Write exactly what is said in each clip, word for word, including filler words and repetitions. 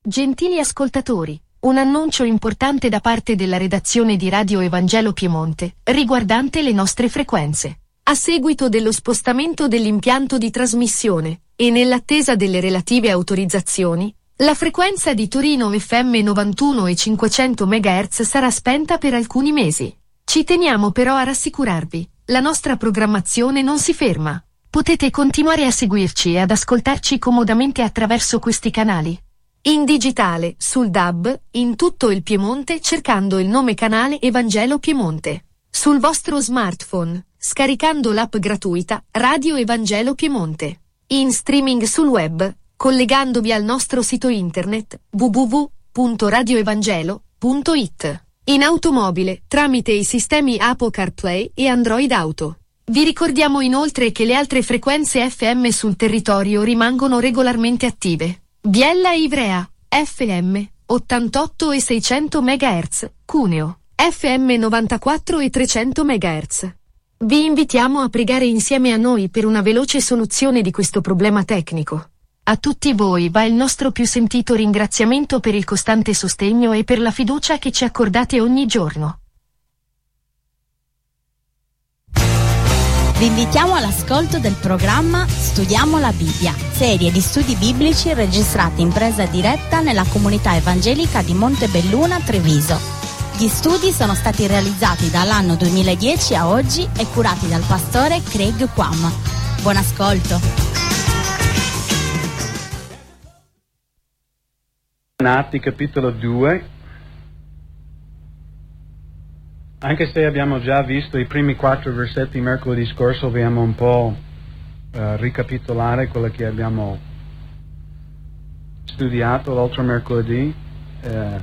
Gentili ascoltatori, un annuncio importante da parte della redazione di Radio Evangelo Piemonte, riguardante le nostre frequenze. A seguito dello spostamento dell'impianto di trasmissione, e nell'attesa delle relative autorizzazioni, la frequenza di Torino F M novantuno e cinquecento megahertz sarà spenta per alcuni mesi. Ci teniamo però a rassicurarvi, la nostra programmazione non si ferma. Potete continuare a seguirci e ad ascoltarci comodamente attraverso questi canali. In digitale, sul D A B, in tutto il Piemonte cercando il nome canale Evangelo Piemonte. Sul vostro smartphone, scaricando l'app gratuita Radio Evangelo Piemonte. In streaming sul web, collegandovi al nostro sito internet w w w punto radio evangelo punto i t. In automobile, tramite i sistemi Apple CarPlay e Android Auto. Vi ricordiamo inoltre che le altre frequenze F M sul territorio rimangono regolarmente attive. Biella e Ivrea, F M, ottantotto e seicento megahertz, Cuneo, F M novantaquattro e trecento megahertz. Vi invitiamo a pregare insieme a noi per una veloce soluzione di questo problema tecnico. A tutti voi va il nostro più sentito ringraziamento per il costante sostegno e per la fiducia che ci accordate ogni giorno. Vi invitiamo all'ascolto del programma Studiamo la Bibbia, serie di studi biblici registrati in presa diretta nella comunità evangelica di Montebelluna, Treviso. Gli studi sono stati realizzati dall'anno duemiladieci a oggi e curati dal pastore Craig Quam. Buon ascolto. Atti capitolo due. Anche se abbiamo già visto i primi quattro versetti mercoledì scorso, vogliamo un po' uh, ricapitolare quello che abbiamo studiato l'altro mercoledì. Uh,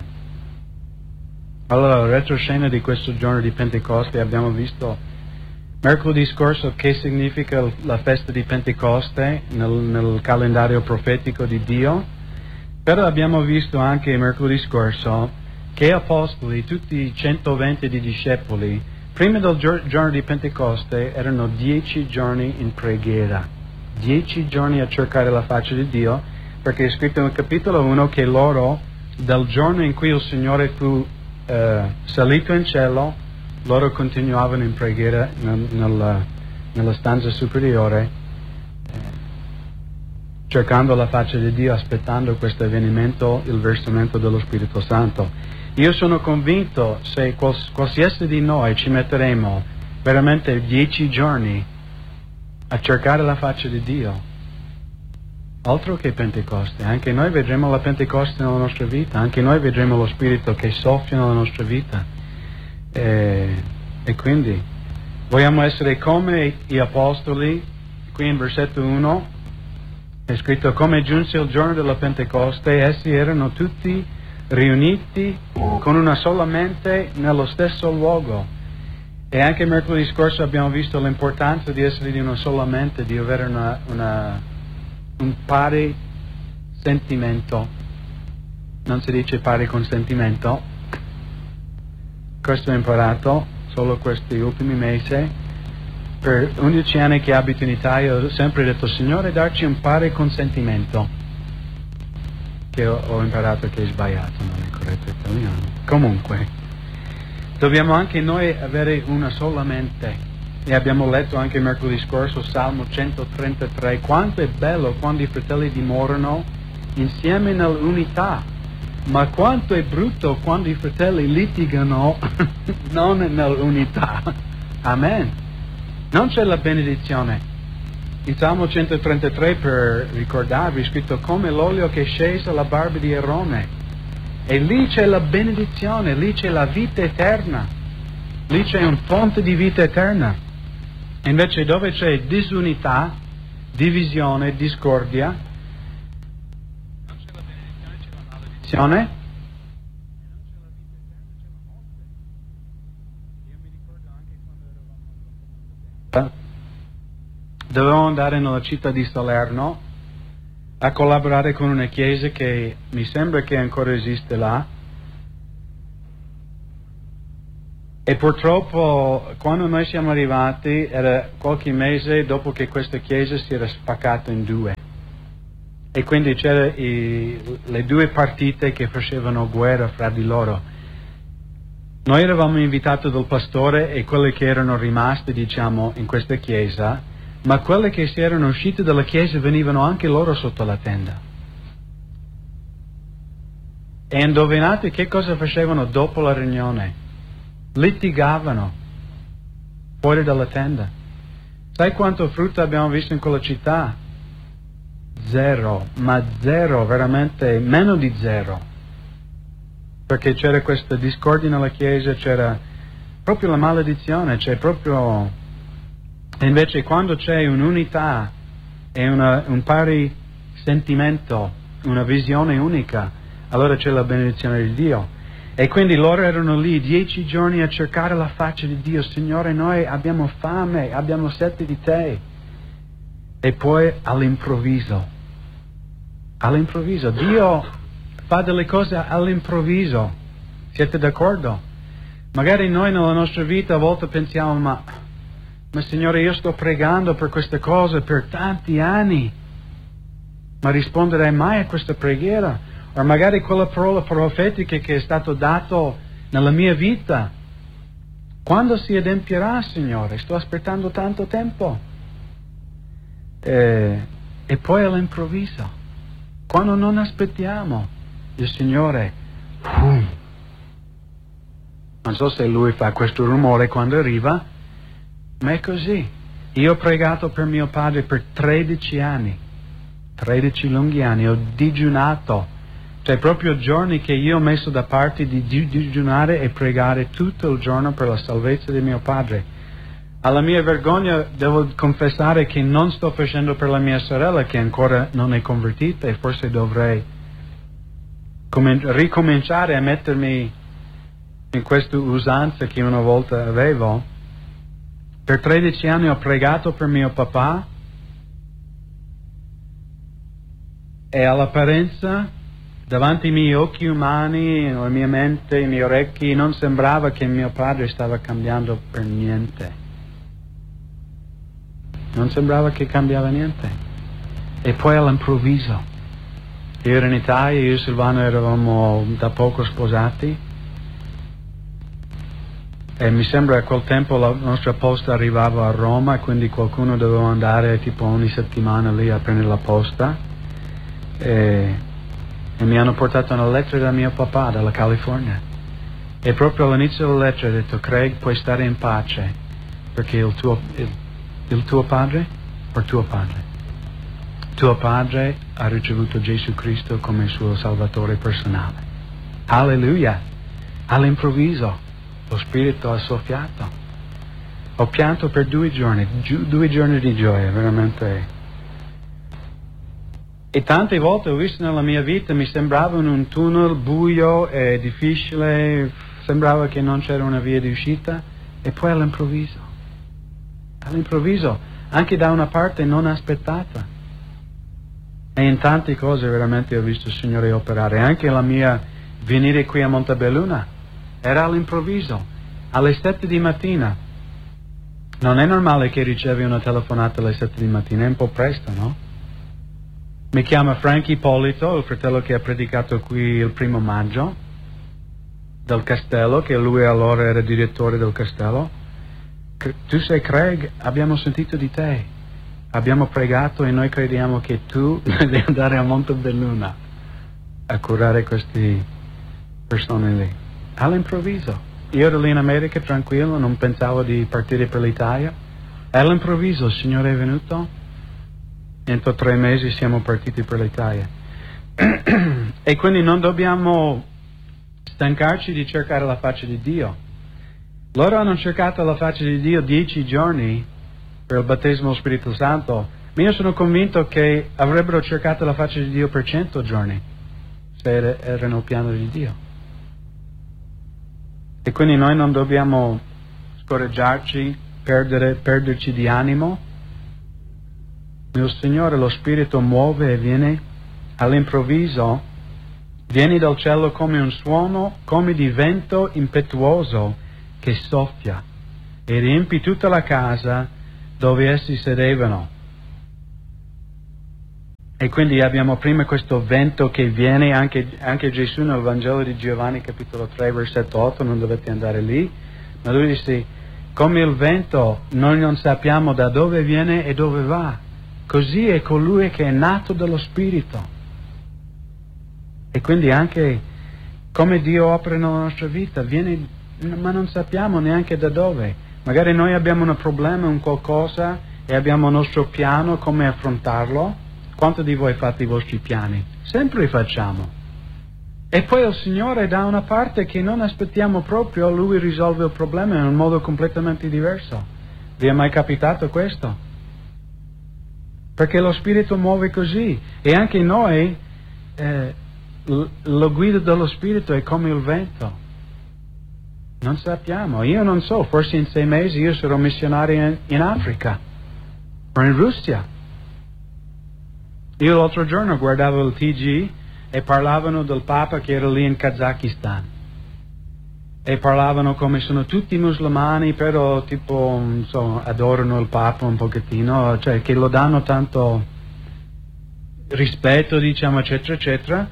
allora, retroscena di questo giorno di Pentecoste, abbiamo visto mercoledì scorso che significa la festa di Pentecoste nel, nel calendario profetico di Dio, però abbiamo visto anche mercoledì scorso che apostoli, tutti i centoventi di discepoli, prima del giorno di Pentecoste erano dieci giorni in preghiera, dieci giorni a cercare la faccia di Dio, perché è scritto nel capitolo uno che loro, dal giorno in cui il Signore fu eh, salito in cielo, loro continuavano in preghiera nel, nel, nella stanza superiore, eh, cercando la faccia di Dio, aspettando questo avvenimento, il versamento dello Spirito Santo. Io sono convinto se quals- qualsiasi di noi ci metteremo veramente dieci giorni a cercare la faccia di Dio, altro che Pentecoste, anche noi vedremo la Pentecoste nella nostra vita, anche noi vedremo lo Spirito che soffia nella nostra vita. E, e quindi vogliamo essere come gli apostoli. Qui in versetto uno è scritto: come giunse il giorno della Pentecoste, essi erano tutti riuniti con una sola mente nello stesso luogo. E anche mercoledì scorso abbiamo visto l'importanza di essere di una sola mente, di avere una, una, un pari sentimento. Non si dice pari consentimento. Questo ho imparato solo questi ultimi mesi. Per undici anni che abito in Italia ho sempre detto: Signore, darci un pari consentimento. Che ho, ho imparato che è sbagliato, non è corretto italiano. Comunque, dobbiamo anche noi avere una sola mente. E abbiamo letto anche mercoledì scorso Salmo centotrentatré. Quanto è bello quando i fratelli dimorano insieme nell'unità, ma quanto è brutto quando i fratelli litigano non nell'unità. Amen. Non c'è la benedizione. In Salmo centotrentatré, per ricordarvi, è scritto: come l'olio che scese alla barba di Aarone. E lì c'è la benedizione, lì c'è la vita eterna, lì c'è un fonte di vita eterna. E invece dove c'è disunità, divisione, discordia, non c'è la benedizione, c'è la maledizione. Io mi ricordo anche quando eravamo dovevamo andare nella città di Salerno a collaborare con una chiesa che mi sembra che ancora esiste là, e purtroppo quando noi siamo arrivati era qualche mese dopo che questa chiesa si era spaccata in due. e quindi c'erano le due partite che facevano guerra fra di loro. Noi eravamo invitati dal pastore e quelli che erano rimasti, diciamo, in questa chiesa, ma quelli che si erano usciti dalla chiesa venivano anche loro sotto la tenda. E indovinate che cosa facevano dopo la riunione? Litigavano fuori dalla tenda. Sai quanto frutto abbiamo visto in quella città? Zero, ma zero, veramente meno di zero. Perché c'era questa discordia nella chiesa, c'era proprio la maledizione, c'è proprio... E invece quando c'è un'unità e una, un pari sentimento, una visione unica, allora c'è la benedizione di Dio. E quindi loro erano lì dieci giorni a cercare la faccia di Dio. Signore, noi abbiamo fame, abbiamo sete di te. E poi all'improvviso, all'improvviso, Dio fa delle cose all'improvviso. Siete d'accordo? Magari noi nella nostra vita a volte pensiamo, ma, ma Signore, io sto pregando per queste cose per tanti anni, ma risponderei mai a questa preghiera? O magari quella parola profetica che è stata data nella mia vita, quando si adempierà, Signore? Sto aspettando tanto tempo. E, e poi all'improvviso, quando non aspettiamo, il Signore, um, non so se Lui fa questo rumore quando arriva, ma è così. Io ho pregato per mio padre per tredici anni, tredici lunghi anni, ho digiunato. Cioè proprio giorni che io ho messo da parte di digiunare e pregare tutto il giorno per la salvezza di mio padre. Alla mia vergogna devo confessare che non sto facendo per la mia sorella che ancora non è convertita e forse dovrei com- ricominciare a mettermi in questa usanza che una volta avevo. Per tredici anni ho pregato per mio papà e all'apparenza, davanti ai miei occhi umani, la mia mente, i miei orecchi, non sembrava che mio padre stava cambiando per niente. Non sembrava che cambiava niente. E poi all'improvviso, io ero in Italia, io e Silvano eravamo da poco sposati, e mi sembra che a quel tempo la nostra posta arrivava a Roma, quindi qualcuno doveva andare tipo ogni settimana lì a prendere la posta. E... E mi hanno portato una lettera da mio papà, dalla California. E proprio all'inizio della lettera ha detto, Craig, puoi stare in pace, perché il tuo, il, il tuo padre, o tuo padre, tuo padre ha ricevuto Gesù Cristo come suo Salvatore personale. Alleluia! All'improvviso, lo Spirito ha soffiato. Ho pianto per due giorni, giu, due giorni di gioia, veramente. E tante volte ho visto nella mia vita, mi sembrava un tunnel buio e difficile, sembrava che non c'era una via di uscita, e poi all'improvviso, all'improvviso, anche da una parte non aspettata. E in tante cose veramente ho visto il Signore operare, anche la mia venire qui a Montebelluna, era all'improvviso, alle sette di mattina. Non è normale che ricevi una telefonata alle sette di mattina, è un po' presto, no? Mi chiama Frank Ippolito, il fratello che ha predicato qui il primo maggio, del castello, che lui allora era direttore del castello. Tu sei Craig, abbiamo sentito di te, abbiamo pregato e noi crediamo che tu devi andare a Montebelluna a curare queste persone lì. All'improvviso. Io ero lì in America tranquillo, non pensavo di partire per l'Italia. All'improvviso il Signore è venuto. Entro tre mesi siamo partiti per l'Italia. E quindi non dobbiamo stancarci di cercare la faccia di Dio. Loro hanno cercato la faccia di Dio dieci giorni per il battesimo dello Spirito Santo, ma io sono convinto che avrebbero cercato la faccia di Dio per cento giorni, se erano il piano di Dio. E quindi noi non dobbiamo scoraggiarci, perdere, perderci di animo. Il Signore, lo Spirito muove e viene all'improvviso, viene dal cielo come un suono, come di vento impetuoso che soffia e riempì tutta la casa dove essi sedevano. E quindi abbiamo prima questo vento che viene, anche, anche Gesù nel Vangelo di Giovanni capitolo tre versetto otto, non dovete andare lì, ma lui dice, come il vento noi non sappiamo da dove viene e dove va, così è colui che è nato dallo Spirito. E quindi anche come Dio opera nella nostra vita, viene, ma non sappiamo neanche da dove. Magari noi abbiamo un problema, un qualcosa, e abbiamo il nostro piano come affrontarlo. Quanto di voi fate i vostri piani? Sempre li facciamo. E poi il Signore da una parte che non aspettiamo proprio, Lui risolve il problema in un modo completamente diverso. Vi è mai capitato questo? Perché lo Spirito muove così. E anche noi, eh, l- la guida dello Spirito è come il vento. Non sappiamo. Io non so, forse in sei mesi io sarò missionario in, in Africa o in Russia. Io l'altro giorno guardavo il T G e parlavano del Papa che era lì in Kazakistan. E parlavano come sono tutti musulmani, però tipo, insomma, adorano il Papa un pochettino, cioè che lo danno tanto rispetto, diciamo, eccetera, eccetera.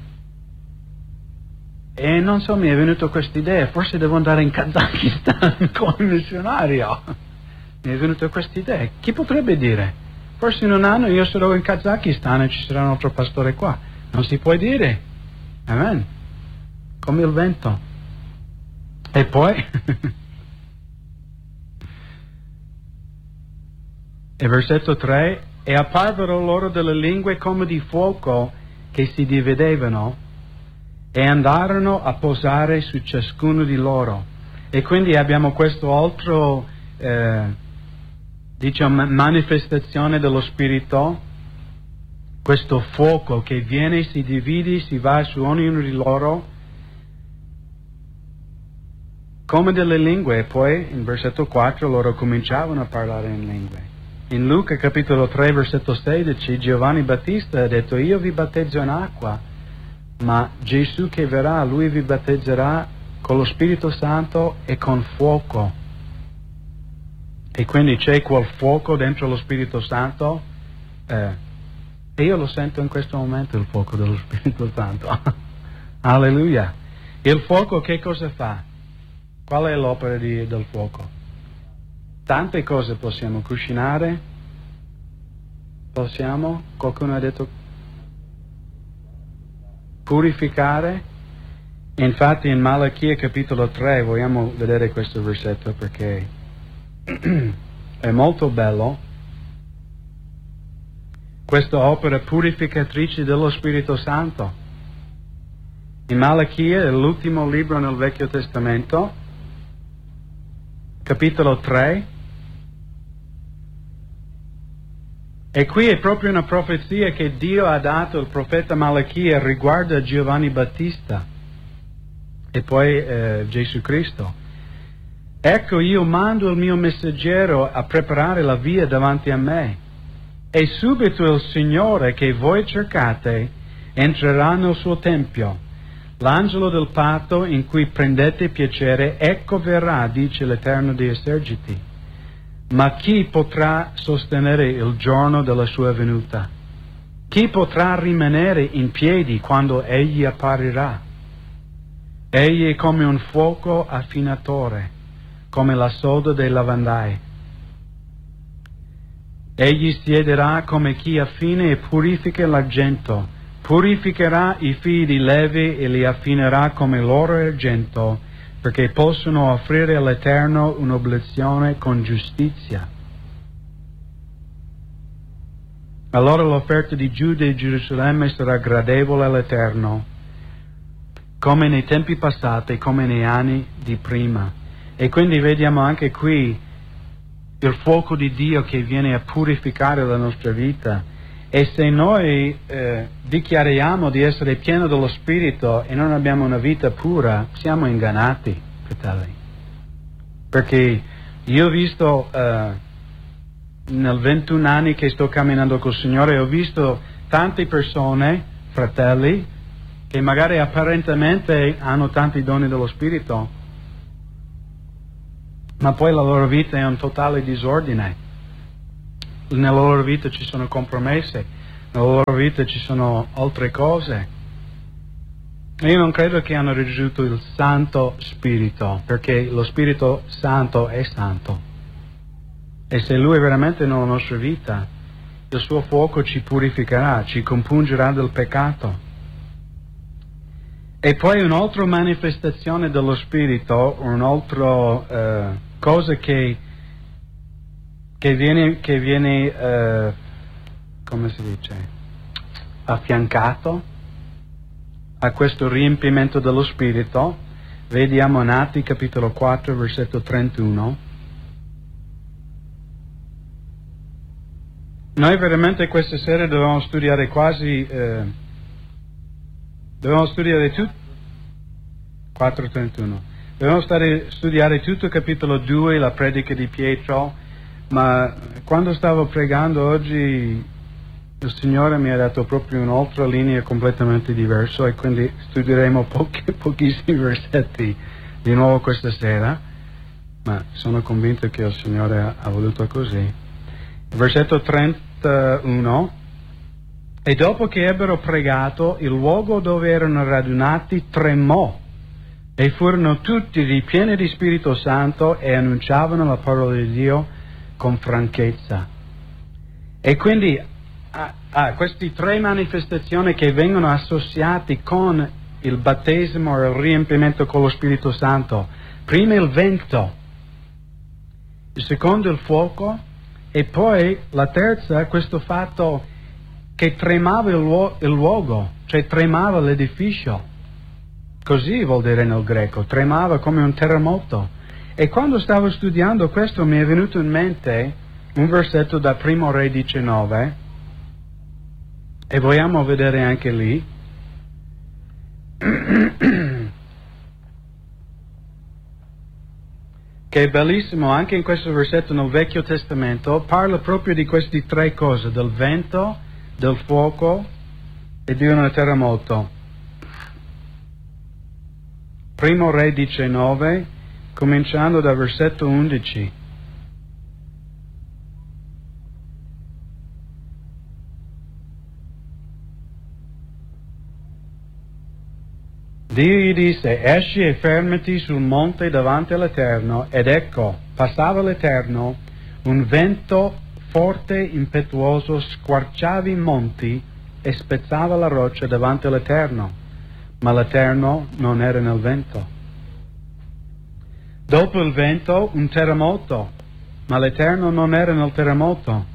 E non so, mi è venuta questa idea, forse devo andare in Kazakistan come missionario. Mi è venuta questa idea. Chi potrebbe dire? Forse in un anno io sarò in Kazakistan e ci sarà un altro pastore qua. Non si può dire. Amen. Come il vento. E poi e versetto tre, e apparvero loro delle lingue come di fuoco che si dividevano e andarono a posare su ciascuno di loro. E quindi abbiamo questo altro eh, diciamo manifestazione dello Spirito, questo fuoco che viene, si divide, si va su ognuno di loro come delle lingue. E poi in versetto quattro loro cominciavano a parlare in lingue. In Luca capitolo tre versetto sedici Giovanni Battista ha detto, io vi battezzo in acqua, ma Gesù che verrà, lui vi battezzerà con lo Spirito Santo e con fuoco. E quindi c'è quel fuoco dentro lo Spirito Santo, eh, e io lo sento in questo momento il fuoco dello Spirito Santo. Alleluia. Il fuoco che cosa fa? Qual è l'opera di, del fuoco? Tante cose possiamo cucinare, possiamo, qualcuno ha detto purificare. Infatti in Malachia capitolo tre vogliamo vedere questo versetto perché è molto bello. Questa opera purificatrice dello Spirito Santo. In Malachia è l'ultimo libro nel Vecchio Testamento, capitolo tre. E qui è proprio una profezia che Dio ha dato al profeta Malachia riguardo a Giovanni Battista e poi eh, Gesù Cristo. Ecco, io mando il mio messaggero a preparare la via davanti a me, e subito il Signore che voi cercate entrerà nel suo tempio. L'angelo del patto in cui prendete piacere, ecco verrà, dice l'Eterno dei eserciti. Ma chi potrà sostenere il giorno della sua venuta? Chi potrà rimanere in piedi quando egli apparirà? Egli è come un fuoco affinatore, come la soda dei lavandai. Egli siederà come chi affina e purifica l'argento, purificherà i figli di Levi e li affinerà come l'oro e argento, perché possono offrire all'Eterno un'oblazione con giustizia. Allora l'offerta di Giuda e Gerusalemme sarà gradevole all'Eterno, come nei tempi passati, come nei anni di prima. E quindi vediamo anche qui il fuoco di Dio che viene a purificare la nostra vita. E se noi eh, dichiariamo di essere pieni dello Spirito e non abbiamo una vita pura, siamo ingannati, fratelli. Perché io ho visto, eh, nel ventuno anni che sto camminando col Signore, ho visto tante persone, fratelli, che magari apparentemente hanno tanti doni dello Spirito, ma poi la loro vita è un totale disordine. Nella loro vita ci sono compromesse, nella loro vita ci sono altre cose. Io non credo che hanno raggiunto il Santo Spirito, perché lo Spirito Santo è santo. E se Lui è veramente nella nostra vita, il suo fuoco ci purificherà, ci compungerà del peccato. E poi un'altra manifestazione dello Spirito, un'altra eh, cosa che, che viene, che viene eh, come si dice, affiancato a questo riempimento dello Spirito, vediamo in Atti capitolo quattro, versetto trentuno. Noi veramente questa sera dovevamo studiare quasi, eh, dovevamo studiare tutto, quattro trentuno, dovevamo stare, studiare tutto il capitolo due, la predica di Pietro, ma quando stavo pregando oggi il Signore mi ha dato proprio un'altra linea completamente diversa e quindi studieremo pochi, pochissimi versetti di nuovo questa sera, ma sono convinto che il Signore ha, ha voluto così. Versetto trentuno: e dopo che ebbero pregato, il luogo dove erano radunati tremò e furono tutti ripieni di Spirito Santo e annunciavano la parola di Dio con franchezza. E quindi Ah, ah, queste tre manifestazioni che vengono associate con il battesimo e il riempimento con lo Spirito Santo. Prima il vento, il secondo il fuoco e poi la terza questo fatto che tremava il, luo- il luogo, cioè tremava l'edificio. Così vuol dire nel greco, tremava come un terremoto. E quando stavo studiando questo mi è venuto in mente un versetto da Primo Re diciannove. E vogliamo vedere anche lì che è bellissimo, anche in questo versetto nel Vecchio Testamento parla proprio di queste tre cose, del vento, del fuoco e di un terremoto. Primo Re diciannove, cominciando dal versetto undici. Dio gli disse: esci e fermati sul monte davanti all'Eterno. Ed ecco, passava l'Eterno, un vento forte, impetuoso, squarciava i monti e spezzava la roccia davanti all'Eterno, ma l'Eterno non era nel vento. Dopo il vento un terremoto, ma l'Eterno non era nel terremoto.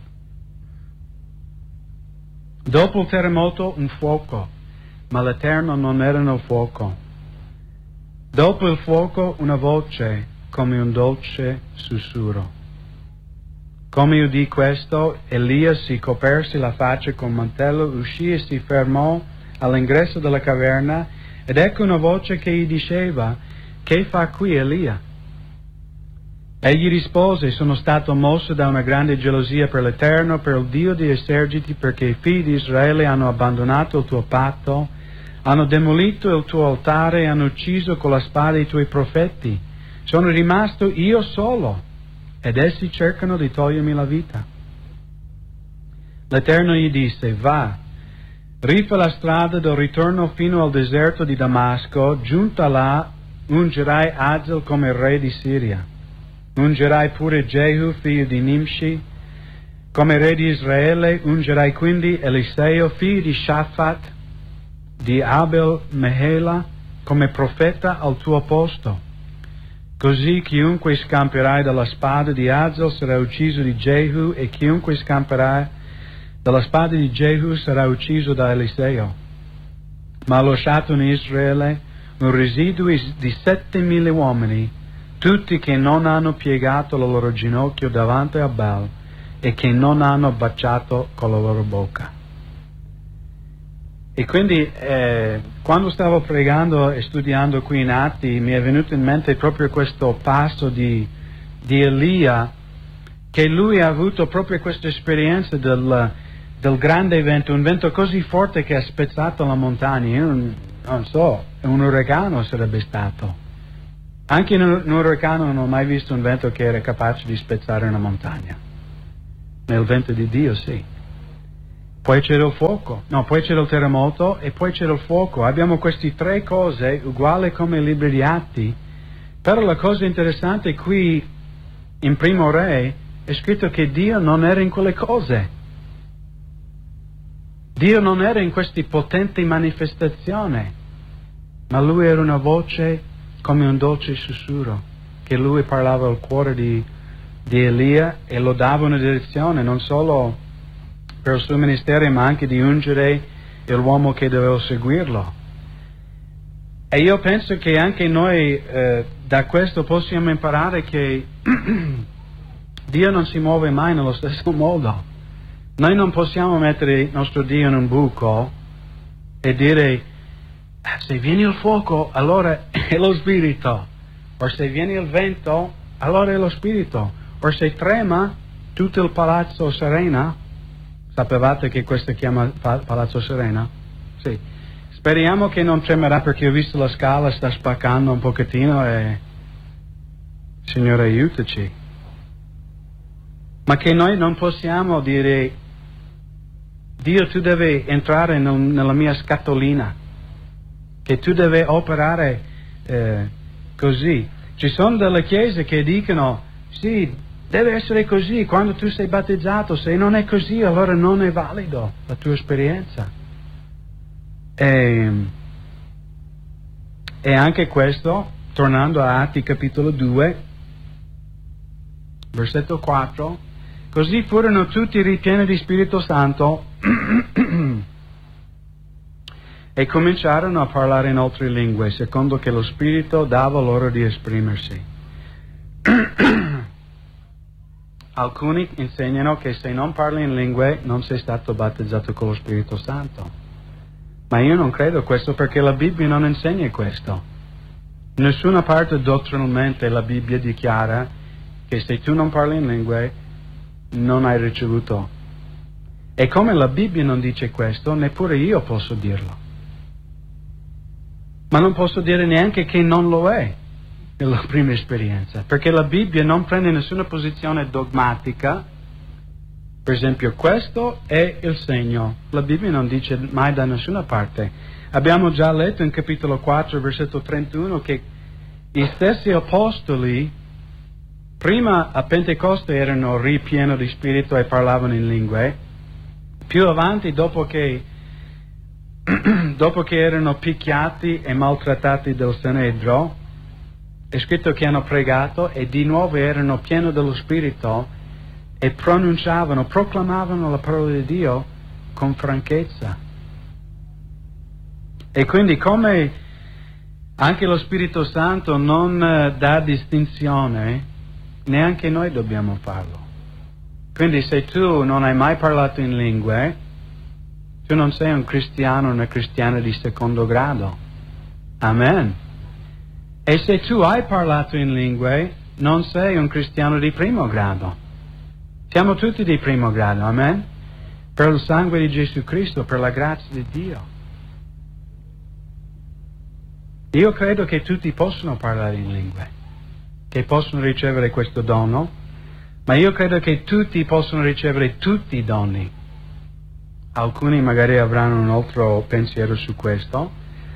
Dopo il terremoto un fuoco, ma l'Eterno non era nel fuoco. Dopo il fuoco una voce come un dolce sussurro. Come udì questo, Elia si coperse la faccia con mantello, uscì e si fermò all'ingresso della caverna, ed ecco una voce che gli diceva: che fa qui Elia? Egli rispose: sono stato mosso da una grande gelosia per l'Eterno, per il Dio di eserciti, perché i figli di Israele hanno abbandonato il tuo patto, hanno demolito il tuo altare e hanno ucciso con la spada i tuoi profeti. Sono rimasto io solo, ed essi cercano di togliermi la vita. L'Eterno gli disse: va, rifà la strada del ritorno fino al deserto di Damasco, giunta là ungerai Azel come re di Siria. Ungerai pure Jehu, figlio di Nimshi, come re di Israele. Ungerai quindi Eliseo, figlio di Shaphat, di Abel Mehela, come profeta al tuo posto. Così chiunque scamperai dalla spada di Azel sarà ucciso di Jehu, e chiunque scamperà dalla spada di Jehu sarà ucciso da Eliseo. Ma ho lasciato in Israele un residuo di settemila uomini, tutti che non hanno piegato il loro ginocchio davanti a Baal e che non hanno baciato con la loro bocca. E quindi eh, quando stavo pregando e studiando qui in Atti mi è venuto in mente proprio questo passo di, di Elia, che lui ha avuto proprio questa esperienza del, del grande vento, un vento così forte che ha spezzato la montagna. Io non, non so, un uragano sarebbe stato. Anche in un, un uragano non ho mai visto un vento che era capace di spezzare una montagna. Ma il vento di Dio sì. poi c'era il fuoco, no, poi c'era il terremoto e poi c'era il fuoco. Abbiamo queste tre cose uguali come i libri di Atti, però la cosa interessante qui in Primo Re è scritto che Dio non era in quelle cose. Dio non era in queste potenti manifestazioni, ma Lui era una voce come un dolce sussurro, che Lui parlava al cuore di, di Elia e lo dava una direzione, non solo per il suo ministero, ma anche di ungere l'uomo che doveva seguirlo. E io penso che anche noi eh, da questo possiamo imparare che Dio non si muove mai nello stesso modo. Noi non possiamo mettere il nostro Dio in un buco e dire se viene il fuoco allora è lo spirito, o se viene il vento allora è lo spirito, o se trema tutto il palazzo Serena. Sapevate che questo si chiama Palazzo Serena? Sì. Speriamo che non tremerà, perché ho visto la scala sta spaccando un pochettino e Signore aiutaci. Ma che noi non possiamo dire Dio tu devi entrare nel, nella mia scatolina, che tu devi operare eh, così. Ci sono delle chiese che dicono sì, deve essere così quando tu sei battezzato, se non è così allora non è valido la tua esperienza. E, e anche questo, tornando a Atti capitolo due, versetto quattro, così furono tutti ripieni di Spirito Santo e cominciarono a parlare in altre lingue, secondo che lo Spirito dava loro di esprimersi. Alcuni insegnano che se non parli in lingue non sei stato battezzato con lo Spirito Santo. Ma io non credo questo, perché la Bibbia non insegna questo. In nessuna parte dottrinalmente la Bibbia dichiara che se tu non parli in lingue non hai ricevuto. E come la Bibbia non dice questo, neppure io posso dirlo. Ma non posso dire neanche che non lo è nella prima esperienza, perché la Bibbia non prende nessuna posizione dogmatica. Per esempio, questo è il segno. La Bibbia non dice mai da nessuna parte. Abbiamo già letto in capitolo quattro, versetto trentuno, che gli stessi apostoli prima a Pentecoste erano ripieni di spirito e parlavano in lingue. Più avanti, dopo che dopo che erano picchiati e maltrattati dal Sanedro, è scritto che hanno pregato e di nuovo erano pieni dello Spirito e pronunciavano, proclamavano la parola di Dio con franchezza. E quindi, come anche lo Spirito Santo non uh, dà distinzione, neanche noi dobbiamo farlo. Quindi se tu non hai mai parlato in lingue, tu non sei un cristiano o una cristiana di secondo grado. Amen. E se tu hai parlato in lingue, non sei un cristiano di primo grado. Siamo tutti di primo grado, amen? Per il sangue di Gesù Cristo, per la grazia di Dio. Io credo che tutti possono parlare in lingue, che possono ricevere questo dono, ma io credo che tutti possono ricevere tutti i doni. Alcuni magari avranno un altro pensiero su questo,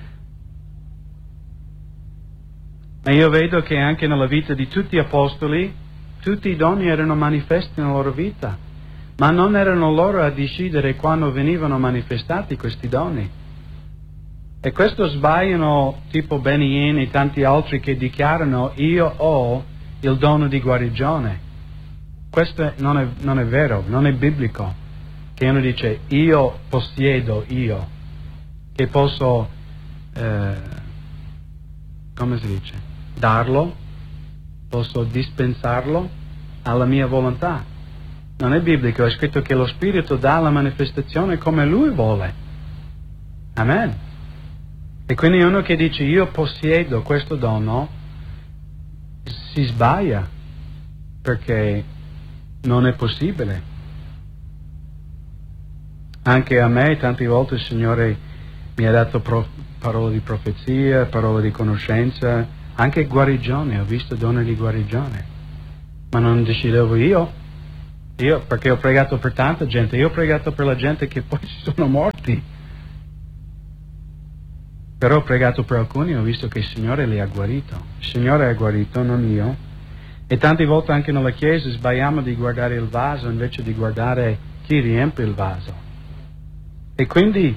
ma io vedo che anche nella vita di tutti gli apostoli tutti i doni erano manifesti nella loro vita, ma non erano loro a decidere quando venivano manifestati questi doni. E questo sbagliano tipo Benny Hinn e tanti altri che dichiarano io ho il dono di guarigione. Questo non è, non è vero, non è biblico, che uno dice io possiedo io, che posso, eh, come si dice, darlo, posso dispensarlo alla mia volontà. Non è biblico, è scritto che lo Spirito dà la manifestazione come Lui vuole. Amen. E quindi uno che dice io possiedo questo dono si sbaglia, perché non è possibile. Anche a me tante volte il Signore mi ha dato pro- parole di profezia, parole di conoscenza, anche guarigione, ho visto dono di guarigione, ma non decidevo io, Io, perché ho pregato per tanta gente, io ho pregato per la gente che poi si sono morti. Però ho pregato per alcuni e ho visto che il Signore li ha guarito. Il Signore ha guarito, non io. E tante volte anche nella Chiesa sbagliamo di guardare il vaso invece di guardare chi riempie il vaso. E quindi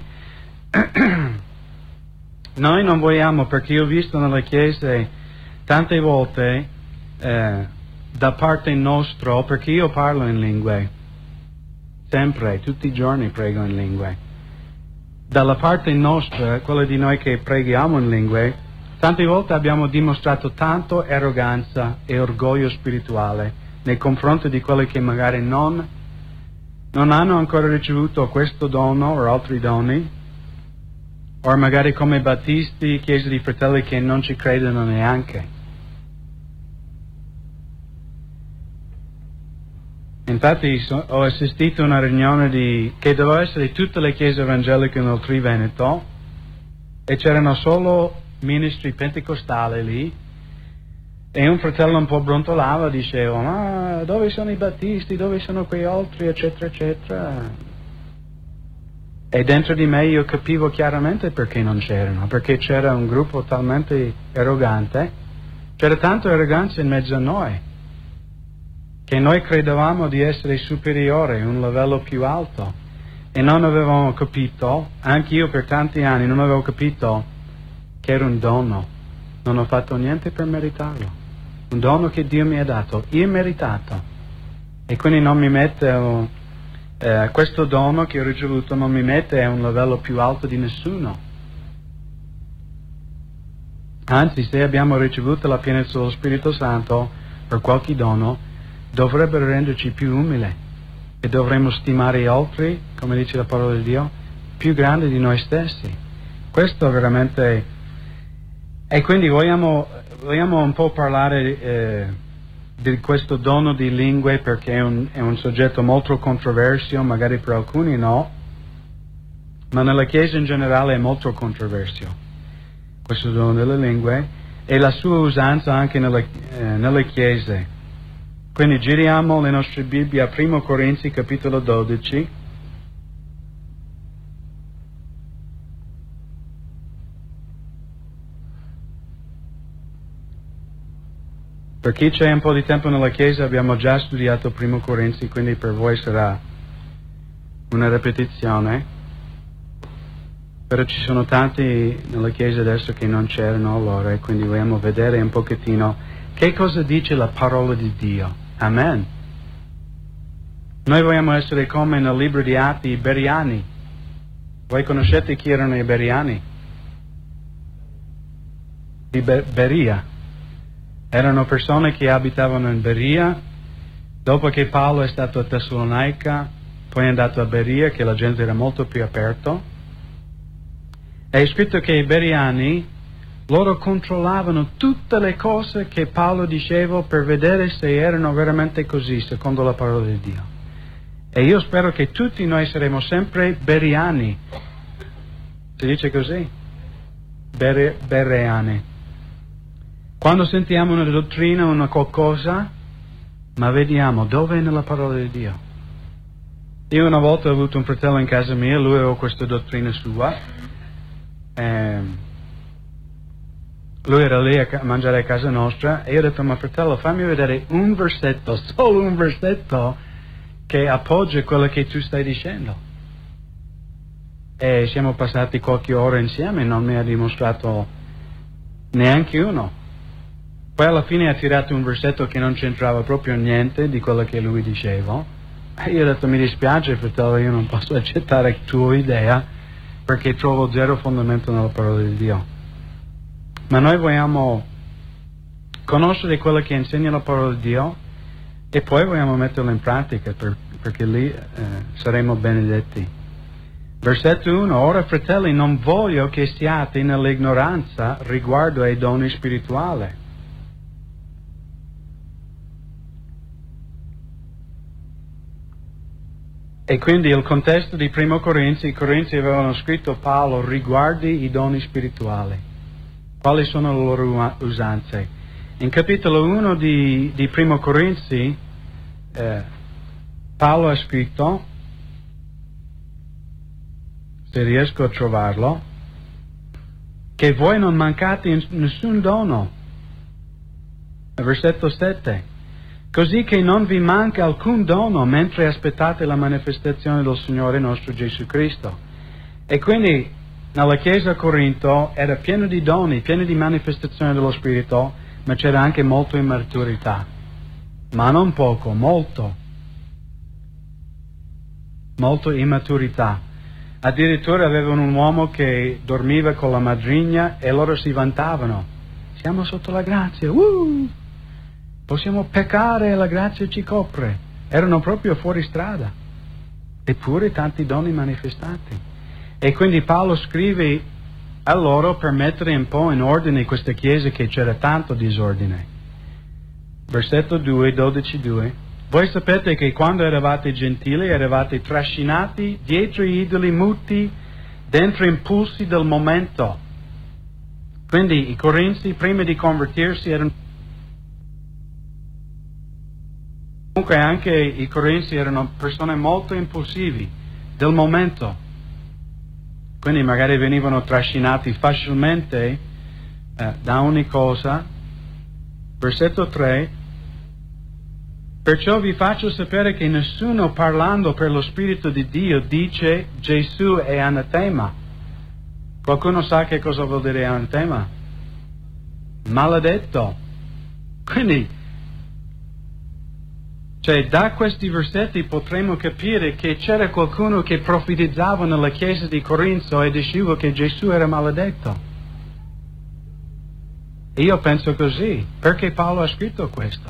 noi non vogliamo, perché io ho visto nelle Chiese tante volte eh, da parte nostra, perché io parlo in lingue, sempre, tutti i giorni prego in lingue. Dalla parte nostra, quella di noi che preghiamo in lingue, tante volte abbiamo dimostrato tanto arroganza e orgoglio spirituale nei confronti di quelli che magari non, non hanno ancora ricevuto questo dono o altri doni, o magari come battisti, chiese di fratelli che non ci credono neanche. Infatti so, ho assistito a una riunione di, che doveva essere tutte le chiese evangeliche nel Triveneto e c'erano solo ministri pentecostali lì e un fratello un po' brontolava, diceva ma dove sono i battisti, dove sono quei altri, eccetera eccetera. E dentro di me io capivo chiaramente perché non c'erano, perché c'era un gruppo talmente arrogante, c'era tanta arroganza in mezzo a noi che noi credevamo di essere superiori, un livello più alto, e non avevamo capito, anche io per tanti anni non avevo capito che era un dono, non ho fatto niente per meritarlo, un dono che Dio mi ha dato, immeritato, e quindi non mi mette, eh, questo dono che ho ricevuto non mi mette a un livello più alto di nessuno. Anzi, se abbiamo ricevuto la pienezza dello Spirito Santo per qualche dono, dovrebbero renderci più umili e dovremmo stimare gli altri, come dice la parola di Dio, più grandi di noi stessi. Questo veramente... E quindi vogliamo, vogliamo un po' parlare eh, di questo dono di lingue, perché è un, è un soggetto molto controverso, magari per alcuni no, ma nella Chiesa in generale è molto controverso questo dono delle lingue e la sua usanza anche nelle, eh, nelle Chiese. Quindi giriamo le nostre Bibbie a Primo Corinzi capitolo dodici. Per chi c'è un po' di tempo nella Chiesa abbiamo già studiato Primo Corinzi, quindi per voi sarà una ripetizione. Però ci sono tanti nella Chiesa adesso che non c'erano allora e quindi vogliamo vedere un pochettino che cosa dice la parola di Dio. Amen. Noi vogliamo essere come nel libro di Atti i Beriani. Voi conoscete chi erano i Beriani? Di Ber- Beria. Erano persone che abitavano in Beria. Dopo che Paolo è stato a Tessalonica, poi è andato a Beria, che la gente era molto più aperta. È scritto che i Beriani, loro controllavano tutte le cose che Paolo diceva per vedere se erano veramente così, secondo la parola di Dio. E io spero che tutti noi saremo sempre beriani. Si dice così? Bere, bereani. Quando sentiamo una dottrina, una qualcosa, ma vediamo dove è nella parola di Dio. Io una volta ho avuto un fratello in casa mia, lui aveva questa dottrina sua. Ehm, Lui era lì a mangiare a casa nostra e io ho detto, ma fratello, fammi vedere un versetto, solo un versetto che appoggia quello che tu stai dicendo. E siamo passati qualche ora insieme e non mi ha dimostrato neanche uno. Poi alla fine ha tirato un versetto che non c'entrava proprio niente di quello che lui diceva. E io ho detto, mi dispiace fratello, io non posso accettare la tua idea perché trovo zero fondamento nella parola di Dio. Ma noi vogliamo conoscere quello che insegna la parola di Dio e poi vogliamo metterlo in pratica per, perché lì eh, saremo benedetti. Versetto uno. Ora fratelli, non voglio che siate nell'ignoranza riguardo ai doni spirituali. E quindi il contesto di Primo Corinzi, i Corinzi avevano scritto Paolo riguardi i doni spirituali. Quali sono le loro usanze? In capitolo uno di, di Primo Corinzi, eh, Paolo ha scritto, se riesco a trovarlo, che voi non mancate in nessun dono. Versetto sette. Così che non vi manca alcun dono mentre aspettate la manifestazione del Signore nostro Gesù Cristo. E quindi nella chiesa a Corinto era pieno di doni, pieno di manifestazione dello Spirito, ma c'era anche molta immaturità. Ma non poco, molto. Molto immaturità. Addirittura avevano un uomo che dormiva con la madrigna e loro si vantavano. Siamo sotto la grazia, uh! Possiamo peccare e la grazia ci copre. Erano proprio fuori strada. Eppure tanti doni manifestati. E quindi Paolo scrive a loro per mettere un po' in ordine questa chiesa che c'era tanto disordine. Versetto due, dodici due. Voi sapete che quando eravate gentili eravate trascinati dietro gli idoli muti, dentro impulsi del momento. Quindi i Corinzi prima di convertirsi erano... Comunque anche i Corinzi erano persone molto impulsivi del momento, quindi magari venivano trascinati facilmente eh, da ogni cosa. Versetto tre, perciò vi faccio sapere che nessuno parlando per lo Spirito di Dio dice Gesù è anatema. Qualcuno sa che cosa vuol dire anatema? Maledetto. Quindi Cioè, da questi versetti potremo capire che c'era qualcuno che profetizzava nella chiesa di Corinto e diceva che Gesù era maledetto. E io penso così, perché Paolo ha scritto questo.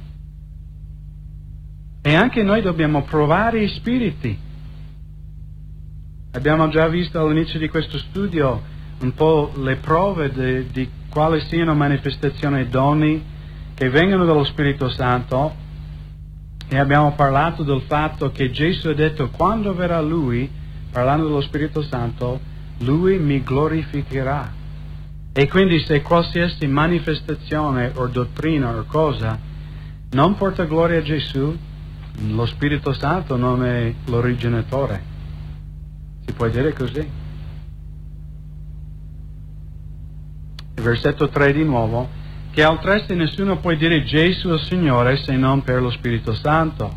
E anche noi dobbiamo provare i spiriti. Abbiamo già visto all'inizio di questo studio un po' le prove de, di quali siano manifestazioni e doni che vengono dallo Spirito Santo. E abbiamo parlato del fatto che Gesù ha detto quando verrà Lui, parlando dello Spirito Santo, Lui mi glorificherà. E quindi se qualsiasi manifestazione o dottrina o cosa non porta gloria a Gesù, lo Spirito Santo non è l'originatore. Si può dire così. Il versetto tre di nuovo. Che altresì nessuno può dire Gesù è il Signore se non per lo Spirito Santo.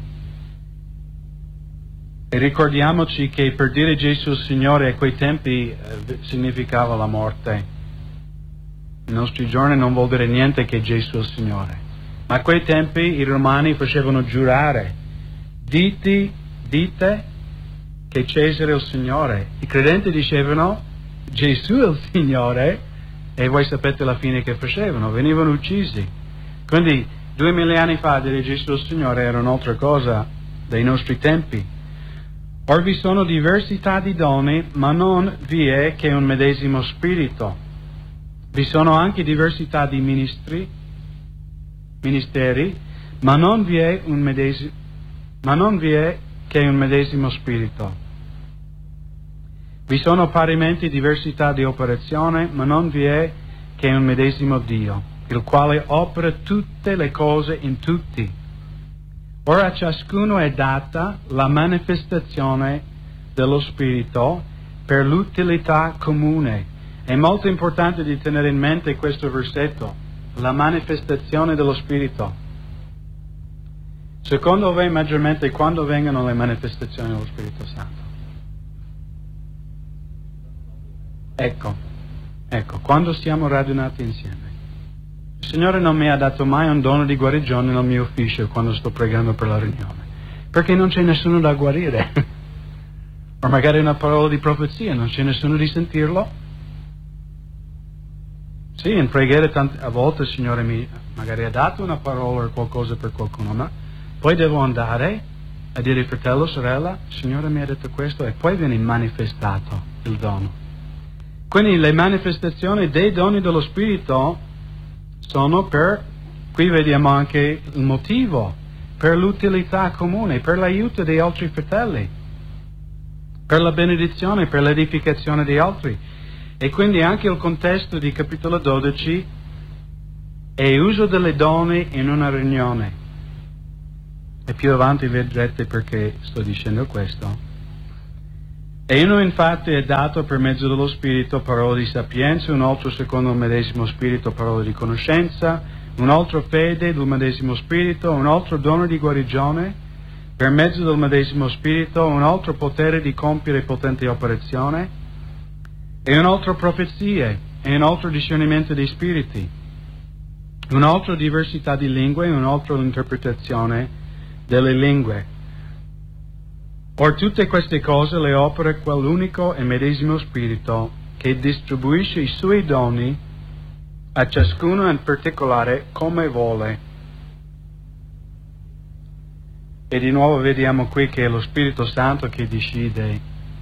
E ricordiamoci che per dire Gesù è il Signore a quei tempi eh, significava la morte. Nei nostri giorni non vuol dire niente che Gesù è il Signore. Ma a quei tempi i romani facevano giurare, dite, dite che Cesare è il Signore. I credenti dicevano Gesù è il Signore. E voi sapete la fine che facevano, venivano uccisi. Quindi duemila anni fa dire Gesù il Signore era un'altra cosa dei nostri tempi. Or vi sono diversità di doni, ma non vi è che un medesimo spirito. Vi sono anche diversità di ministri, ministeri, ma non vi è un medesimo, ma non vi è che un medesimo spirito. Vi sono parimenti diversità di operazione, ma non vi è che un medesimo Dio, il quale opera tutte le cose in tutti. Ora a ciascuno è data la manifestazione dello Spirito per l'utilità comune. È molto importante di tenere in mente questo versetto, la manifestazione dello Spirito. Secondo voi maggiormente quando vengono le manifestazioni dello Spirito Santo? Ecco, ecco, quando siamo radunati insieme. Il Signore non mi ha dato mai un dono di guarigione nel mio ufficio quando sto pregando per la riunione, perché non c'è nessuno da guarire. O magari una parola di profezia, non c'è nessuno di sentirlo. Sì, in preghiera tante, a volte il Signore mi magari ha dato una parola o qualcosa per qualcuno, ma poi devo andare a dire fratello, sorella, il Signore mi ha detto questo e poi viene manifestato il dono. Quindi le manifestazioni dei doni dello Spirito sono per, qui vediamo anche il motivo, per l'utilità comune, per l'aiuto di altri fratelli, per la benedizione, per l'edificazione di altri. E quindi anche il contesto di capitolo dodici è uso delle doni in una riunione. E più avanti vedrete perché sto dicendo questo. E uno infatti è dato per mezzo dello Spirito parole di sapienza, un altro secondo il medesimo Spirito parole di conoscenza, un altro fede del medesimo Spirito, un altro dono di guarigione per mezzo del medesimo Spirito, un altro potere di compiere potenti operazioni, e un altro profezie, e un altro discernimento dei spiriti, un altro diversità di lingue, e un altro interpretazione delle lingue. Or tutte queste cose le opera quell'unico e medesimo Spirito che distribuisce i suoi doni a ciascuno in particolare come vuole. E di nuovo vediamo qui che è lo Spirito Santo che decide.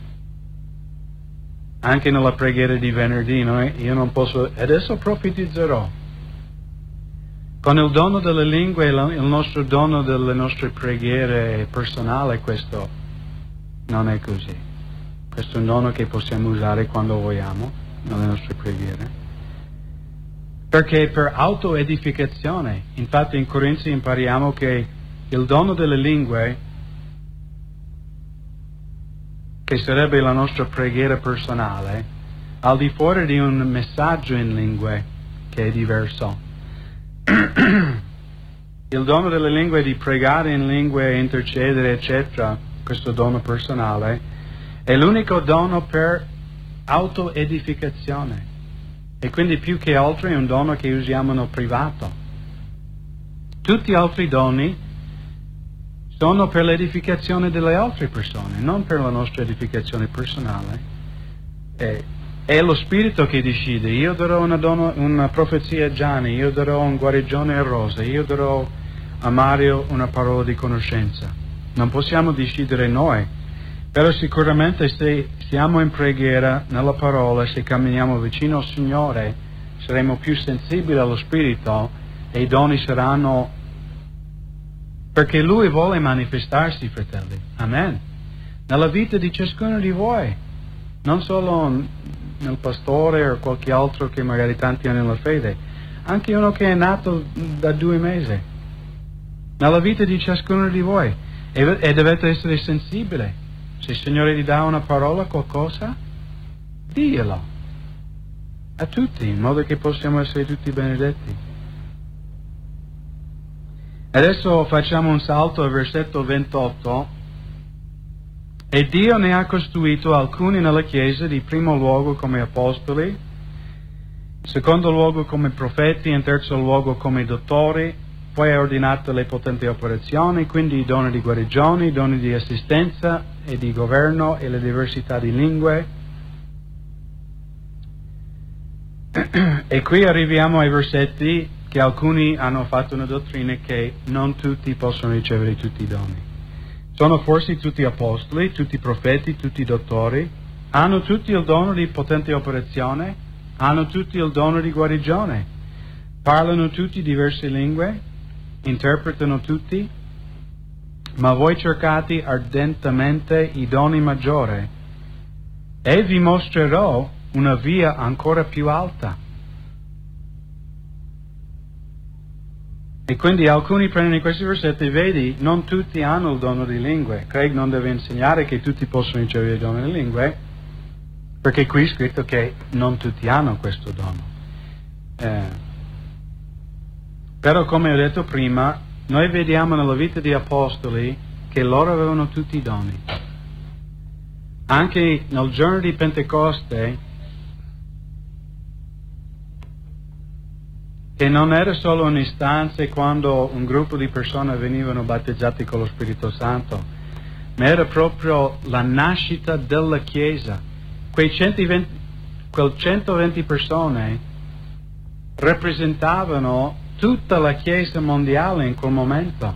Anche nella preghiera di venerdì, no? Io non posso, adesso profetizzerò. Con il dono delle lingue, il nostro dono delle nostre preghiere personali, questo non è così. Questo è un dono che possiamo usare quando vogliamo nelle nostre preghiere. Perché per autoedificazione, infatti in Corinzi impariamo che il dono delle lingue, che sarebbe la nostra preghiera personale, al di fuori di un messaggio in lingue che è diverso. Il dono delle lingue di pregare in lingue, intercedere, eccetera, questo dono personale, è l'unico dono per autoedificazione. E quindi più che altro è un dono che usiamo nel privato. Tutti gli altri doni sono per l'edificazione delle altre persone, non per la nostra edificazione personale. E, è lo Spirito che decide. Io darò una, dono, una profezia a Gianni, io darò un guarigione a Rosa, io darò a Mario una parola di conoscenza. Non possiamo decidere noi, però sicuramente se siamo in preghiera nella parola, se camminiamo vicino al Signore, saremo più sensibili allo Spirito e i doni saranno, perché Lui vuole manifestarsi, fratelli. Amen. Nella vita di ciascuno di voi, non solo nel pastore o qualche altro che magari tanti hanno nella fede, anche uno che è nato da due mesi, nella vita di ciascuno di voi. E, e dovete essere sensibili. Se il Signore ti dà una parola, qualcosa, diglielo a tutti, in modo che possiamo essere tutti benedetti. Adesso facciamo un salto al versetto ventotto. E Dio ne ha costruito alcuni nella Chiesa, di primo luogo come apostoli, in secondo luogo come profeti, in terzo luogo come dottori. Poi ha ordinato le potenti operazioni, quindi i doni di guarigione, i doni di assistenza e di governo e le diversità di lingue. E qui arriviamo ai versetti che alcuni hanno fatto una dottrina che non tutti possono ricevere tutti i doni. Sono forse tutti apostoli, tutti profeti, tutti dottori, hanno tutti il dono di potente operazione, hanno tutti il dono di guarigione, parlano tutti diverse lingue, interpretano tutti, ma voi cercate ardentemente i doni maggiori, e vi mostrerò una via ancora più alta. E quindi alcuni prendono questi versetti, vedi, non tutti hanno il dono di lingue. Craig non deve insegnare che tutti possono ricevere il dono di lingue, perché qui è scritto che non tutti hanno questo dono. Eh, Però come ho detto prima, noi vediamo nella vita degli apostoli che loro avevano tutti i doni. Anche nel giorno di Pentecoste, che non era solo un'istanza quando un gruppo di persone venivano battezzati con lo Spirito Santo, ma era proprio la nascita della Chiesa. Quei centoventi, quel centoventi persone rappresentavano tutta la Chiesa mondiale in quel momento.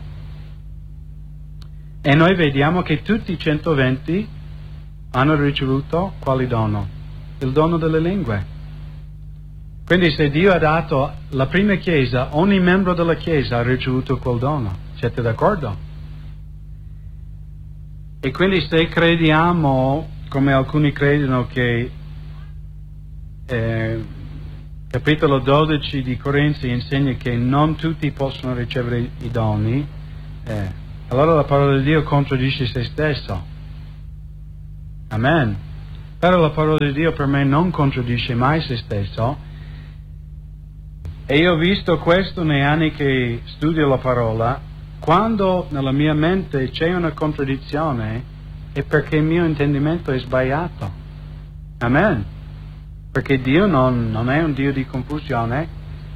E noi vediamo che tutti i centoventi hanno ricevuto quale dono? Il dono delle lingue. Quindi se Dio ha dato la prima Chiesa, ogni membro della Chiesa ha ricevuto quel dono. Siete d'accordo? E quindi se crediamo, come alcuni credono, che eh, capitolo dodici di Corinzi insegna che non tutti possono ricevere i doni, eh, allora la parola di Dio contraddice se stesso. Amen. Però la parola di Dio per me non contraddice mai se stesso, e io ho visto questo nei anni che studio la parola. Quando nella mia mente c'è una contraddizione è perché il mio intendimento è sbagliato. Amen. Perché Dio non, non è un Dio di confusione,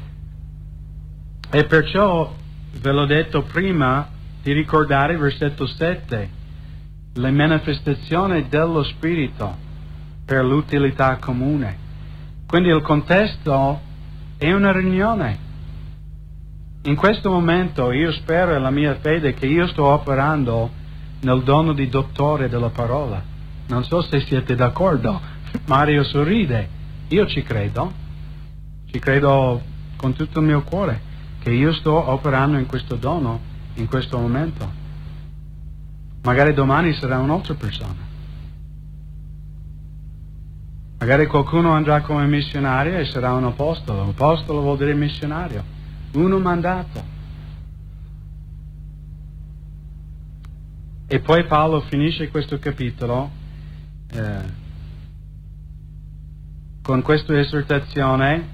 e perciò ve l'ho detto prima di ricordare il versetto sette, le manifestazioni dello Spirito per l'utilità comune. Quindi il contesto è una riunione. In questo momento io spero, è la mia fede, che io sto operando nel dono di dottore della parola. Non so se siete d'accordo. Mario sorride. Io ci credo. Ci credo con tutto il mio cuore che io sto operando in questo dono in questo momento. Magari domani sarà un'altra persona. Magari qualcuno andrà come missionario e sarà un apostolo. Apostolo vuol dire missionario. Uno mandato. E poi Paolo finisce questo capitolo eh, con questa esortazione,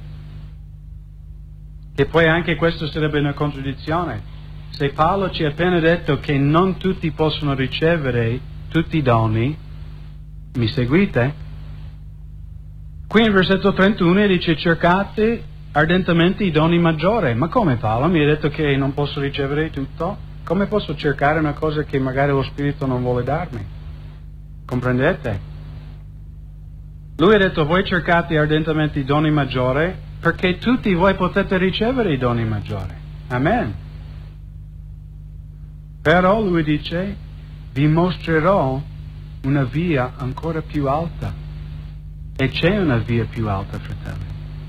che poi anche questo sarebbe una contraddizione. Se Paolo ci ha appena detto che non tutti possono ricevere tutti i doni, mi seguite? Qui in versetto trentuno dice: cercate ardentemente i doni maggiori. Ma come, Paolo? Mi ha detto che non posso ricevere tutto? Come posso cercare una cosa che magari lo Spirito non vuole darmi? Comprendete? Lui ha detto: voi cercate ardentemente i doni maggiori perché tutti voi potete ricevere i doni maggiori. Amen. Però lui dice: vi mostrerò una via ancora più alta. E c'è una via più alta, fratelli.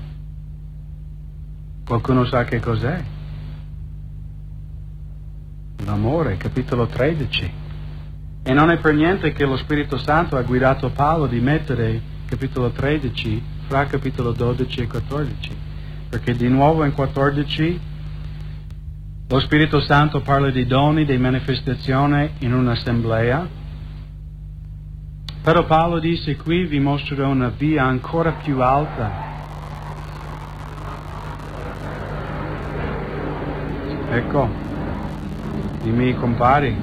Qualcuno sa che cos'è? L'amore, capitolo tredici. E non è per niente che lo Spirito Santo ha guidato Paolo di mettere capitolo tredici fra capitolo dodici e quattordici. Perché di nuovo in quattordici lo Spirito Santo parla di doni, di manifestazione in un'assemblea. Però Paolo dice qui: vi mostrerò una via ancora più alta. Ecco, i miei compari.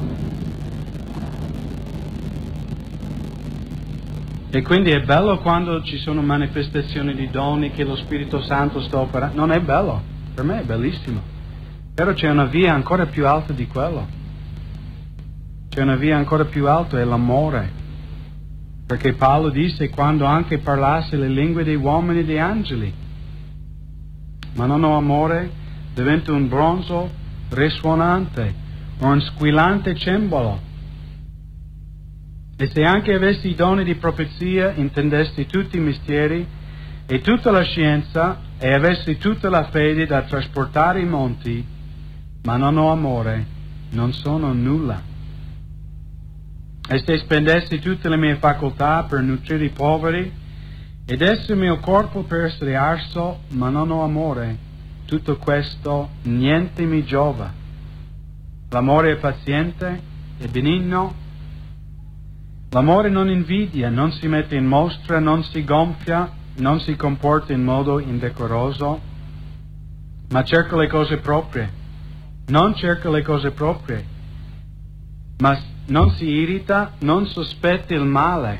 E quindi è bello quando ci sono manifestazioni di doni che lo Spirito Santo sta operando. Non è bello, per me è bellissimo. Però c'è una via ancora più alta di quello. C'è una via ancora più alta, è l'amore. Perché Paolo disse: quando anche parlasse le lingue dei uomini e degli angeli, ma non ho amore, diventa un bronzo risuonante o un squillante cembalo. E se anche avessi i doni di profezia, intendessi tutti i misteri e tutta la scienza, e avessi tutta la fede da trasportare i monti, ma non ho amore, non sono nulla. E se spendessi tutte le mie facoltà per nutrire i poveri, ed essi il mio corpo per essere arso, ma non ho amore, tutto questo niente mi giova. L'amore è paziente, è benigno. L'amore non invidia, non si mette in mostra, non si gonfia, non si comporta in modo indecoroso, ma cerca le cose proprie. Non cerca le cose proprie, ma non si irrita, non sospetta il male,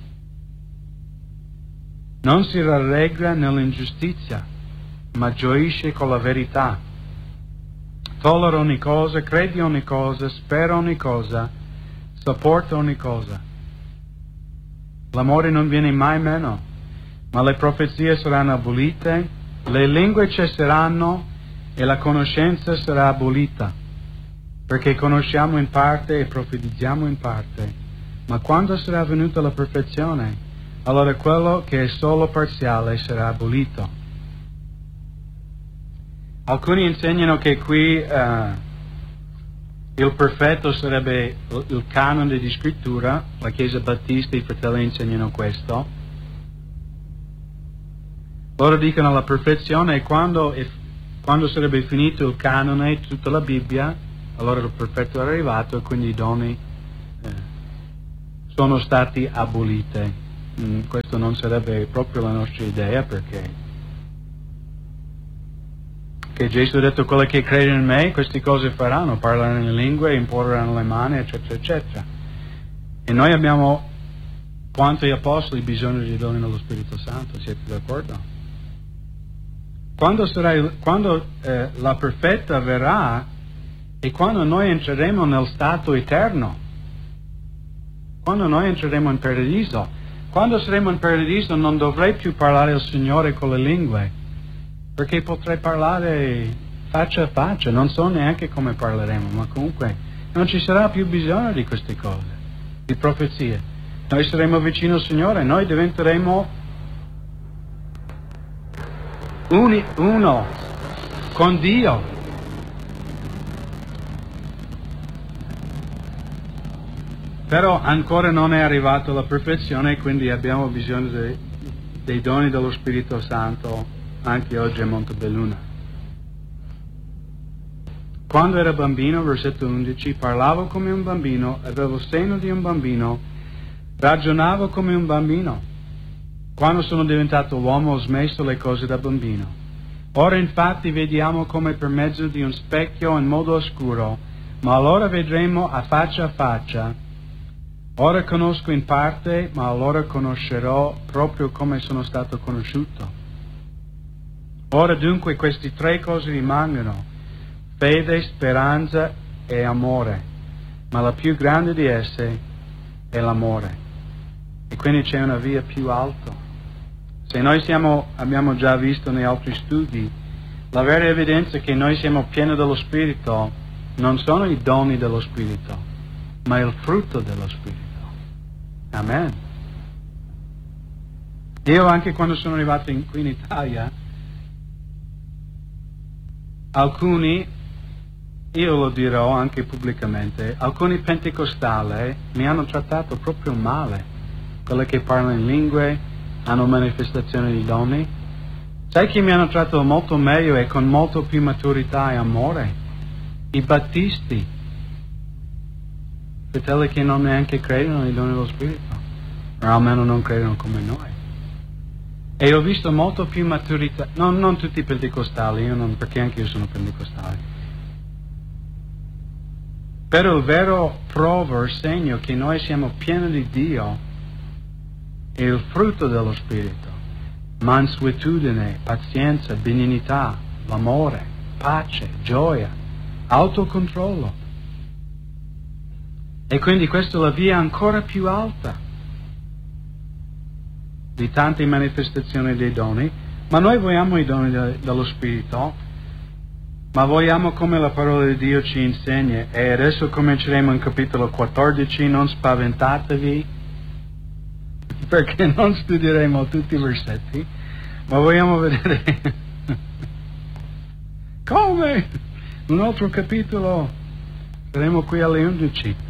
non si rallegra nell'ingiustizia, ma gioisce con la verità. Tollera ogni cosa, crede ogni cosa, spera ogni cosa, sopporta ogni cosa. L'amore non viene mai meno, ma le profezie saranno abolite, le lingue cesseranno e la conoscenza sarà abolita. Perché conosciamo in parte e profetizziamo in parte, ma quando sarà venuta la perfezione, allora quello che è solo parziale sarà abolito. Alcuni insegnano che qui uh, il perfetto sarebbe il canone di scrittura. La Chiesa Battista, i fratelli insegnano questo. Loro dicono la perfezione è quando, è, quando sarebbe finito il canone, tutta la Bibbia, allora il perfetto è arrivato e quindi i doni eh, sono stati aboliti. Mm, questo non sarebbe proprio la nostra idea, perché che Gesù ha detto: quelli che credono in me queste cose faranno, parleranno in lingue, imporranno le mani, eccetera eccetera. E noi abbiamo, quanto gli apostoli, bisogno dei doni dello Spirito Santo, siete d'accordo? Quando, sarà, quando eh, la perfetta verrà e quando noi entreremo nel stato eterno, quando noi entreremo in paradiso, quando saremo in paradiso non dovrei più parlare al Signore con le lingue, perché potrei parlare faccia a faccia, non so neanche come parleremo, ma comunque non ci sarà più bisogno di queste cose, di profezie. Noi saremo vicino al Signore, noi diventeremo uni, uno con Dio. Però ancora non è arrivata la perfezione, quindi abbiamo bisogno dei, dei doni dello Spirito Santo anche oggi a Montebelluna. Quando ero bambino, versetto undici, parlavo come un bambino, avevo il seno di un bambino, ragionavo come un bambino. Quando sono diventato uomo ho smesso le cose da bambino. Ora infatti vediamo come per mezzo di un specchio in modo oscuro, ma allora vedremo a faccia a faccia. Ora conosco in parte, ma allora conoscerò proprio come sono stato conosciuto. Ora dunque queste tre cose rimangono: fede, speranza e amore, ma la più grande di esse è l'amore. E quindi c'è una via più alta. Se noi siamo, abbiamo già visto nei altri studi, la vera evidenza che noi siamo pieni dello Spirito non sono i doni dello Spirito, ma il frutto dello Spirito. Amen. Io anche quando sono arrivato in, qui in Italia, alcuni, io lo dirò anche pubblicamente, alcuni pentecostali mi hanno trattato proprio male. Quelli che parlano in lingue, hanno manifestazioni di doni. Sai chi mi hanno trattato molto meglio e con molto più maturità e amore? I battisti, fratelli che non neanche credono nei doni dello Spirito, o almeno non credono come noi. E ho visto molto più maturità, no, non tutti i pentecostali, io non, perché anche io sono pentecostale. Però il vero prova, il segno che noi siamo pieni di Dio è il frutto dello Spirito: mansuetudine, pazienza, benignità, l'amore, pace, gioia, autocontrollo. E quindi questa è la via ancora più alta di tante manifestazioni dei doni, ma noi vogliamo i doni de- dello Spirito, ma vogliamo come la parola di Dio ci insegna. E adesso cominceremo in capitolo quattordici, non spaventatevi, perché non studieremo tutti i versetti, ma vogliamo vedere come un altro capitolo. Saremo qui alle undici.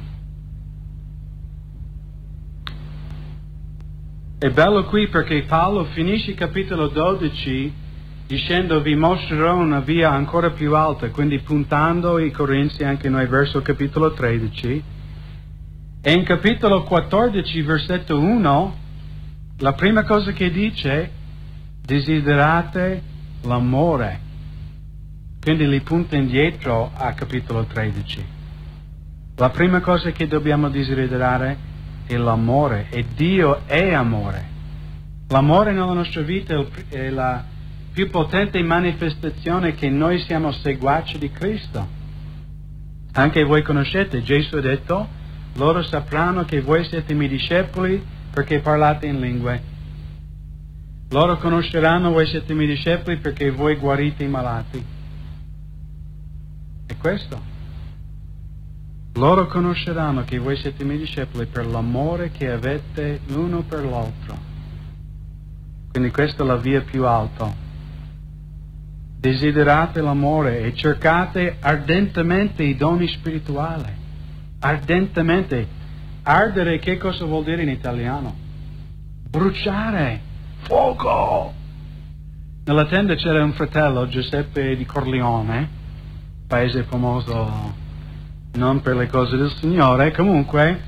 È bello qui perché Paolo finisce il capitolo dodici dicendo: vi mostrerò una via ancora più alta, quindi puntando i Corinzi anche noi verso il capitolo tredici. E in capitolo quattordici, versetto uno, la prima cosa che dice: desiderate l'amore. Quindi li punta indietro a capitolo tredici. La prima cosa che dobbiamo desiderare è l'amore, e Dio è amore. L'amore nella nostra vita è la più potente manifestazione che noi siamo seguaci di Cristo. Anche voi conoscete, Gesù ha detto: loro sapranno che voi siete miei discepoli perché parlate in lingue. Loro conosceranno voi siete miei discepoli perché voi guarite i malati. È questo. Loro conosceranno che voi siete miei discepoli per l'amore che avete l'uno per l'altro. Quindi questa è la via più alta. Desiderate l'amore e cercate ardentemente i doni spirituali. Ardentemente. Ardere che cosa vuol dire in italiano? Bruciare. Fuoco. Nella tenda c'era un fratello, Giuseppe di Corleone, paese famoso non per le cose del Signore. Comunque,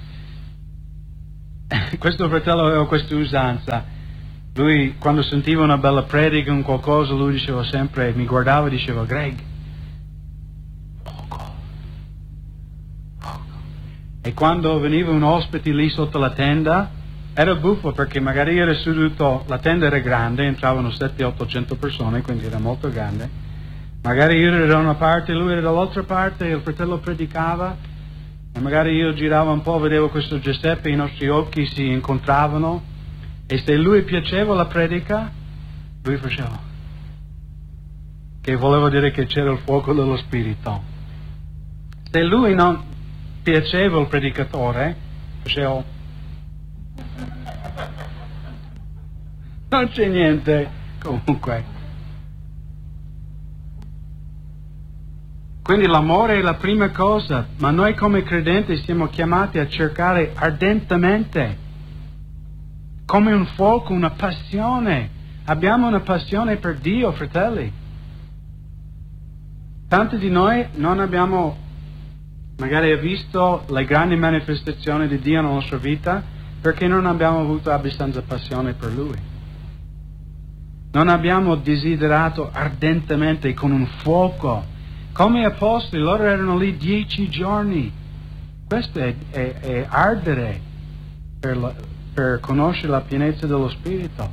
questo fratello aveva questa usanza. Lui, quando sentiva una bella predica, un qualcosa, lui diceva sempre, mi guardava e diceva, Greg, fuoco, fuoco. E quando veniva un ospite lì sotto la tenda, era buffo perché magari era seduto, la tenda era grande, entravano settecento ottocento persone, quindi era molto grande. Magari io ero da una parte, lui era dall'altra parte, e il fratello predicava, e magari io giravo un po', vedevo questo Giuseppe, i nostri occhi si incontravano, e se lui piaceva la predica, lui faceva, che voleva dire che c'era il fuoco dello Spirito. Se lui non piaceva il predicatore, faceva, non c'è niente, comunque. Quindi l'amore è la prima cosa, ma noi come credenti siamo chiamati a cercare ardentemente, come un fuoco, una passione. Abbiamo una passione per Dio, fratelli. Tanti di noi non abbiamo magari visto le grandi manifestazioni di Dio nella nostra vita perché non abbiamo avuto abbastanza passione per Lui. Non abbiamo desiderato ardentemente con un fuoco. Come apostoli, loro erano lì dieci giorni. Questo è, è, è ardere per, la, per conoscere la pienezza dello Spirito.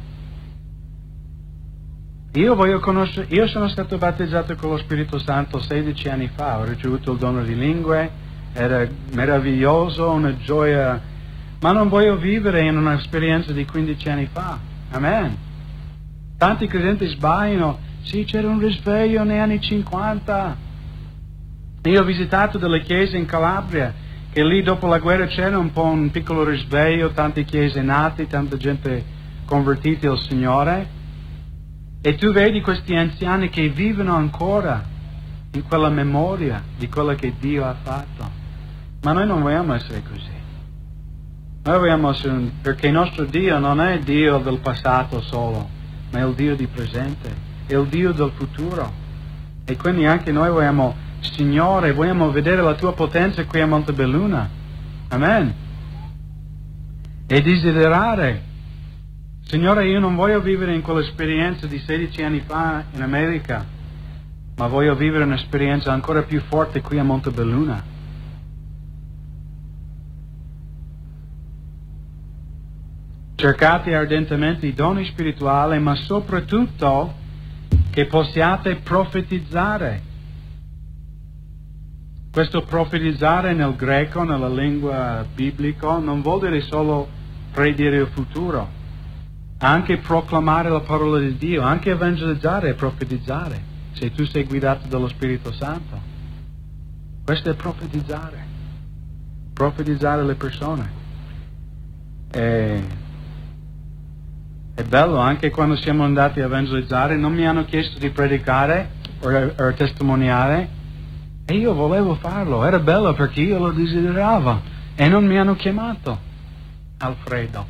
Io voglio conoscere, io sono stato battezzato con lo Spirito Santo sedici anni fa, ho ricevuto il dono di lingue, era meraviglioso, una gioia, ma non voglio vivere in un'esperienza di quindici anni fa. Amen. Tanti credenti sbagliano, sì, c'era un risveglio negli anni cinquanta. Io ho visitato delle chiese in Calabria, che lì dopo la guerra c'era un po' un piccolo risveglio, tante chiese nate, tanta gente convertita al Signore, e tu vedi questi anziani che vivono ancora in quella memoria di quello che Dio ha fatto. Ma noi non vogliamo essere così. Noi vogliamo essere un... perché il nostro Dio non è il Dio del passato solo, ma è il Dio di presente, è il Dio del futuro. E quindi anche noi vogliamo, Signore, vogliamo vedere la tua potenza qui a Montebelluna. Amen. E desiderare, Signore, io non voglio vivere in quell'esperienza di sedici anni fa in America, ma voglio vivere un'esperienza ancora più forte qui a Montebelluna. Cercate ardentemente i doni spirituali, ma soprattutto che possiate profetizzare. Questo profetizzare nel greco, nella lingua biblica, non vuol dire solo predire il futuro, anche proclamare la parola di Dio, anche evangelizzare e profetizzare, se tu sei guidato dallo Spirito Santo. Questo è profetizzare, profetizzare le persone. E... è bello, anche quando siamo andati a evangelizzare, non mi hanno chiesto di predicare o, o testimoniare, e io volevo farlo, era bello perché io lo desideravo, e non mi hanno chiamato, Alfredo.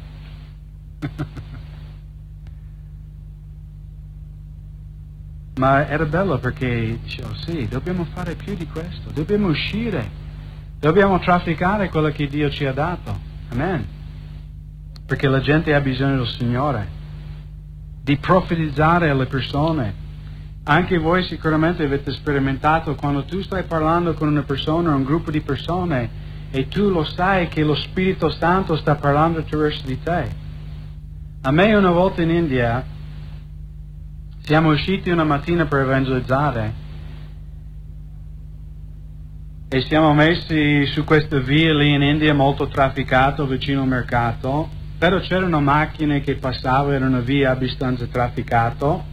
Ma era bello perché dicevo, sì, dobbiamo fare più di questo, dobbiamo uscire, dobbiamo trafficare quello che Dio ci ha dato. Amen. Perché la gente ha bisogno del Signore, di profetizzare alle persone. Anche voi sicuramente avete sperimentato quando tu stai parlando con una persona o un gruppo di persone e tu lo sai che lo Spirito Santo sta parlando attraverso di te. A me una volta in India siamo usciti una mattina per evangelizzare e siamo messi su questa via lì in India molto trafficato vicino al mercato, però c'erano macchine che passavano, era una via abbastanza trafficata.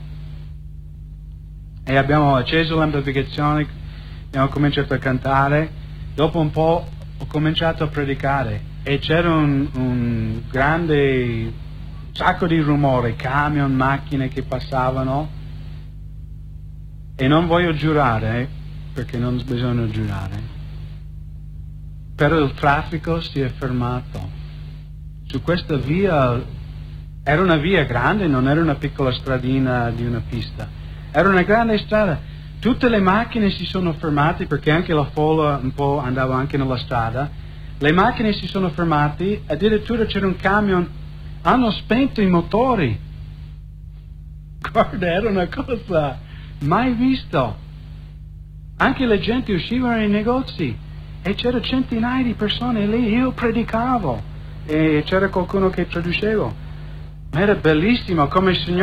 E abbiamo acceso l'amplificazione, abbiamo cominciato a cantare, dopo un po' ho cominciato a predicare e c'era un, un grande sacco di rumore, camion, macchine che passavano, e non voglio giurare perché non bisogna giurare, però il traffico si è fermato su questa via. Era una via grande, non era una piccola stradina di una pista. Era una grande strada, tutte le macchine si sono fermate perché anche la folla un po' andava anche nella strada. Le macchine si sono fermate, addirittura c'era un camion, hanno spento i motori. Guarda, era una cosa mai vista. Anche le gente uscivano nei negozi e c'era centinaia di persone lì, io predicavo e c'era qualcuno che traducevo. Era bellissimo come il Signore